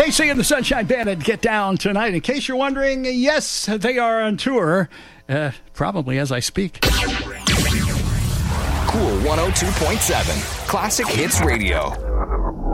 KC and the Sunshine Bandit get down tonight. In case you're wondering, yes, they are on tour. Probably as I speak. Cool 102.7 Classic Hits Radio.